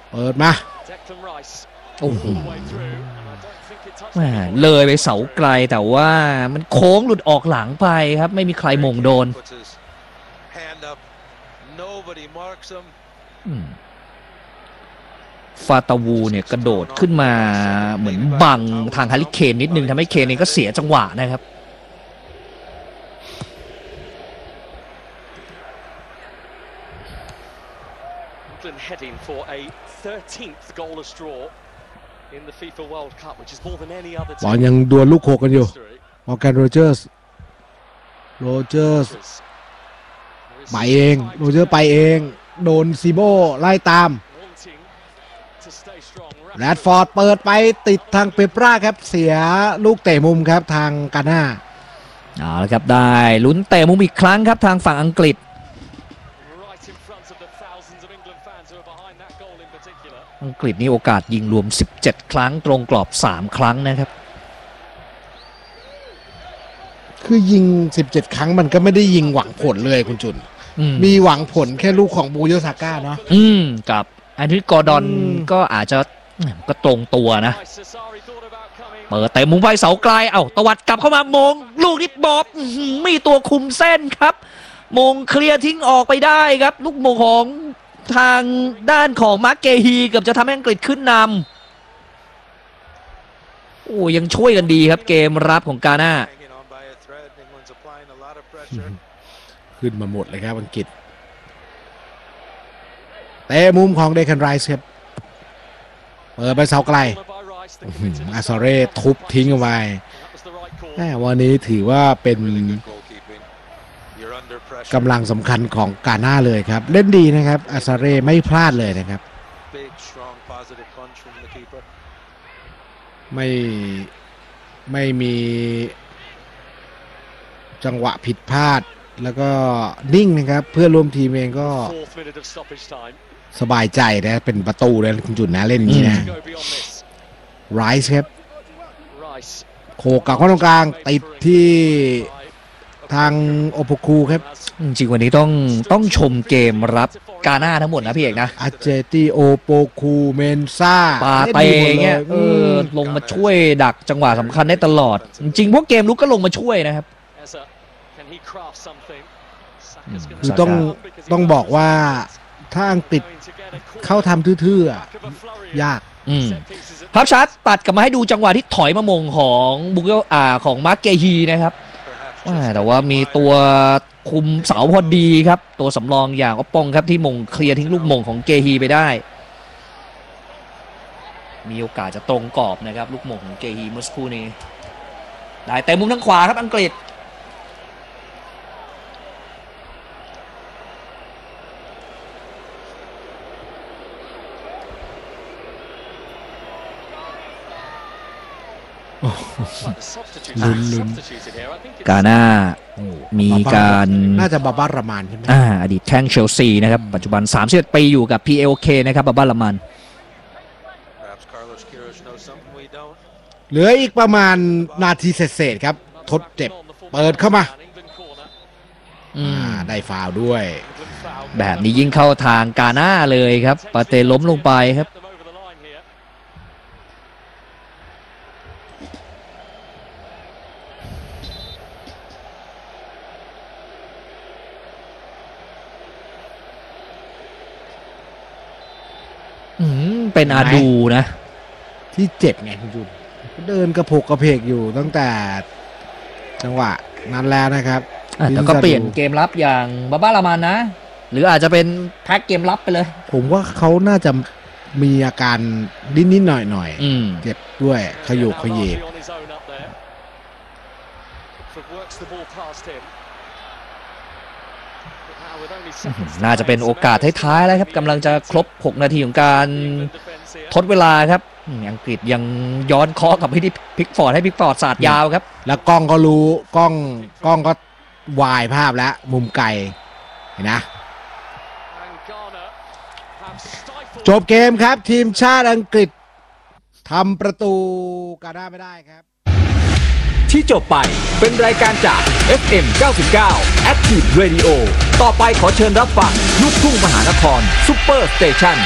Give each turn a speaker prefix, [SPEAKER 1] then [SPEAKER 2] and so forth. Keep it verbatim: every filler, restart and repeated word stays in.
[SPEAKER 1] เปิดมา
[SPEAKER 2] โอ้โหเลยไปเสาไกลแต่ว่ามันโค้งหลุดออกหลังไปครับไม่มีใครมงโดนฟาตาวูเนี่ยกระโดดขึ้นมาเหมือนบังทางฮาริเคนนิดนึงทำให้เคนเองก็เสียจังหวะนะครับ
[SPEAKER 3] heading for a thirteenth goal straw in the FIFA World Cup, which is more than any other team.
[SPEAKER 1] บอลยังดวลลูกโขกกันอยู่มอร์แกนโรเจอร์สโรเจอร์สไปเองโรเจอร์ไปเองโดนซีโบไล่ตามแรดฟอร์ดเปิดไปติดทางเปปราครับเสียลูกเตะมุมครับทางกาน่า
[SPEAKER 2] เอาละครับได้ลุ้นเตะมุมอีกครั้งครับทางฝั่งอังกฤษอังกฤษนี่โอกาสยิงรวมสิบเจ็ดครั้งตรงกรอบสามครั้งนะครับ
[SPEAKER 1] คือยิงสิบเจ็ดครั้งมันก็ไม่ได้ยิงหวังผลเลยคุณจุนมีหวังผลแค่ลูกของบูโยซาก้าเนาะ
[SPEAKER 2] อืมกับแอนทรีกอร์ดอนก็อาจจะก็ตรงตัวนะเปิดเตะมุมไปเสาไกลเอ้าตวัดกลับเข้ามามงลูกนี้บอบมีตัวคุมเส้นครับมงเคลียร์ทิ้งออกไปได้ครับลูกมงของทางด้านของมาร์เกฮีเกือบจะทำให้อังกฤษขึ้นนำโอ้ยังช่วยกันดีครับเกมรับของกาน่า
[SPEAKER 1] ขึ้นมาหมดเลยครับอังกฤษเตะมุมของเดคันไรส์ครับเปิดไปเสาไกลอาซาเร่ทุบทิ้งเอาไว้วันนี้ถือว่าเป็นกำลังสำคัญของกาน่าเลยครับเล่นดีนะครับอาซาเร่ไม่พลาดเลยนะครับไม่ไม่มีจังหวะผิดพลาดแล้วก็นิ่งนะครับเพื่อนร่วมทีมเองก็สบายใจนะเป็นประตูเลยคุณจุดนะเล่นอย่างนี้นะไรส์ครับโขกกลับเข้าตรงกลางติดที่ทางโอโปคูครับ
[SPEAKER 2] จริงวันนี้ต้องต้องชมเกมรับกาน่าทั้งหมดนะพี่เอกนะ
[SPEAKER 1] อาเจติโอโปคูเมนซ่า
[SPEAKER 2] ปาเต้เงี้ยเออลงมาช่วยดักจังหวะสำคัญได้ตลอดจริงๆพวกเกมลุกก็ลงมาช่วยนะครับ
[SPEAKER 1] คือต้องต้องบอกว่าถ้าอังกฤษเข้าทำทื่อๆยาก
[SPEAKER 2] ภาพชัดตัดกลับมาให้ดูจังหวะที่ถอยมามงของบุกเกลอาของมาร์เกฮีนะครับแต่ว่ามีตัวคุมเสาพอดีครับตัวสำรองอย่างอปปองครับที่มงเคลียร์ทิ้งลูกมงของเกฮีไปได้มีโอกาสจะตรงกรอบนะครับลูกมงของเกฮีเมื่อสักครู่นี้ได้แต่มุมทางขวาครับอังกฤษ
[SPEAKER 1] ลุ้น
[SPEAKER 2] กาน่ามีการ
[SPEAKER 1] น่าจะบาบารามันใช่ไหม
[SPEAKER 2] อ่าอดีตแข้งเชลซีนะครับปัจจุบันสามสิบเอ็ดปีอยู่กับ พี เอ โอ เค นะครับบาบารามัน
[SPEAKER 1] เหลืออีกประมาณนาทีเศษๆครับทดเจ็บเปิดเข้ามาได้ฟาวด้วย
[SPEAKER 2] แบบนี้ยิ่งเข้าทางกาน่าเลยครับปาเต้ล้มลงไปครับเป็นอาดูนะ
[SPEAKER 1] ที่เจ็บไงคุณจุนเดินกระโผกกระเพกอยู่ตั้งแต่จังหวะนั้นแล้วนะครับ
[SPEAKER 2] แล้วก็เปลี่ยนเกมรับอย่างบาบารามันนะหรืออาจจะเป็นแพ็กเกมรับไปเลย
[SPEAKER 1] ผมว่าเขาน่าจะมีอาการนิดๆหน่อยๆเจ็บด้วยขยุกขยิบ
[SPEAKER 2] น่าจะเป็นโอกาสท้ายๆแล้วครับกำลังจะครบหกนาทีของการทดเวลาครับอังกฤษยังย้อนเคาะกับให้ที่พิกฟอร์ดให้พิกฟอร์ดสาดยาวครับ
[SPEAKER 1] แล้วกล้องก็รู้กล้องกล้องก็วายภาพแล้วมุมไกลเห็นนะจบเกมครับทีมชาติอังกฤษทำประตูกาน่าไม่ได้ครับ
[SPEAKER 4] ที่จบไปเป็นรายการจาก เอฟ เอ็ม เก้าสิบเก้า Active Radio ต่อไปขอเชิญรับฟังลูกทุ่งมหานครซุปเปอร์สเตชัน